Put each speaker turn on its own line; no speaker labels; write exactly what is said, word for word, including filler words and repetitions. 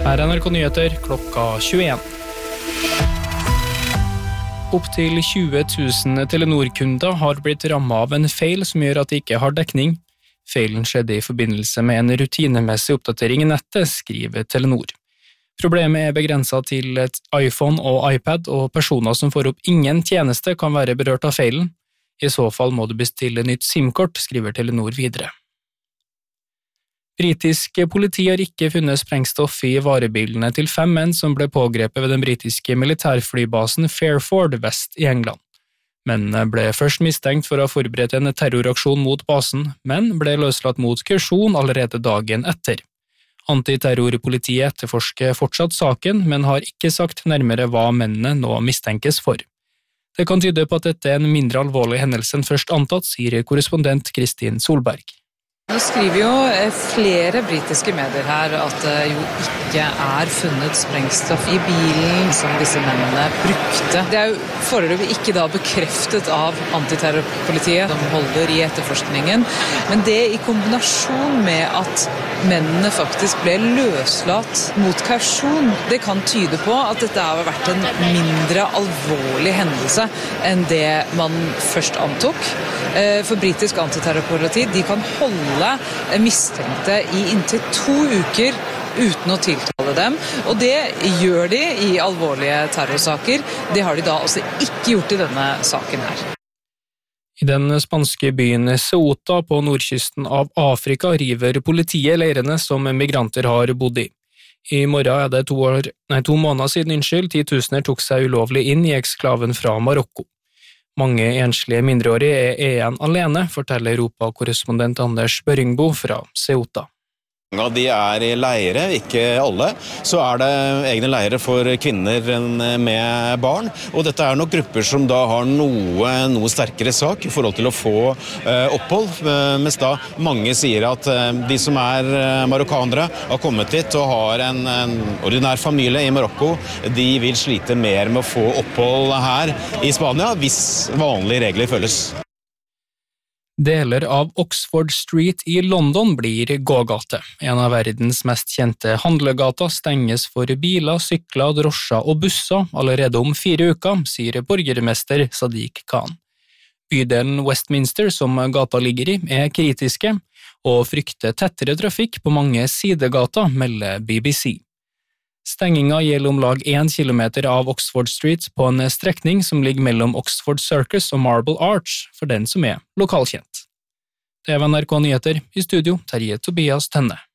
Her er N R K Nyheter klokka tjueen. Opp til tjue tusen Telenor-kunder har blitt rammet av en feil som gjør at de ikke har dekning. Feilen skjedde i forbindelse med en rutinemessig oppdatering i nettet, skriver Telenor. Problemet er begrenset til et iPhone og iPad, og personer som får opp ingen tjeneste kan være berørt av feilen. I så fall må du bestille nytt SIM-kort, skriver Telenor videre. Britisk politi har ikke funnet sprengstoff i varebilene til fem menn som ble pågrepet ved den britiske militærflybasen Fairford vest i England. Mennene ble først mistenkt for å ha forberedt en terroraksjon mot basen, men ble løslatt mot kausjon allerede dagen etter. Antiterrorpolitiet etterforsker fortsatt saken, men har ikke sagt nærmere hva mennene nå mistenkes for. Det kan tyde på at dette er en mindre alvorlig hendelse enn først antatt, sier korrespondent Kristin Solberg.
Nå skriver jo flere britiske medier her at det jo ikke er funnet sprengstoff i bilen som disse mennene brukte. Det er jo foreløpig ikke da bekreftet av antiterrorpolitiet som holder i etterforskningen, men det i kombinasjon med at mennene faktisk ble løslatt mot kausjon, det kan tyde på at dette har vært en mindre alvorlig hendelse enn det man først antok. For britisk antiterrorpoliti, de kan holde mistenkte i inntil to uker uten å tiltale dem, og det gjør de i alvorlige terrorsaker. Det har de da også ikke gjort i denne saken her.
I den spanske byen Ceuta på nordkysten av Afrika river politiet leirene som migranter har bodd i. I morgen er det to, år, nei, to måneder siden unnskyld, titusener tok seg ulovlig inn i eksklaven fra Marokko. Mange enslige mindreårige er igjen alene, forteller Europa-korrespondent Anders Børingbo fra Ceuta.
Mange av de er i leire, ikke alle. Så er det egne leire for kvinner med barn. Og dette er nok grupper som da har noe, noe sterkere sak i forhold til å få eh, opphold. Mens da mange sier at eh, de som er eh, marokkanere har kommet dit og har en, en ordinær familie i Marokko. De vil slite mer med å få opphold her i Spania hvis vanlige regler følges.
Deler av Oxford Street i London blir gågate. En av verdens mest kjente handlegater stenges for biler, sykler, drosjer og busser allerede om fire uker, sier borgermester Sadiq Khan. Bydelen Westminster, som gata ligger i, er kritiske, og frykter tettere trafikk på mange sidegater, melder B B C. Stenginga gjelder om lag én kilometer av Oxford Street på en strekning som ligger mellom Oxford Circus og Marble Arch, for den som er lokalkjent. Det er N R K Nyheter, i studio Terje Tobias Tenne.